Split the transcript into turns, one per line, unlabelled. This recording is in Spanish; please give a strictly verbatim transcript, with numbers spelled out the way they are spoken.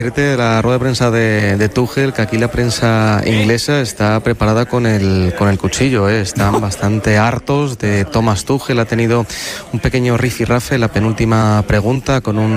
De la rueda de prensa de, de Tuchel, que aquí la prensa inglesa está preparada con el, con el cuchillo, ¿eh? Están bastante hartos de Thomas Tuchel. Ha tenido un pequeño rifirrafe en la penúltima pregunta con un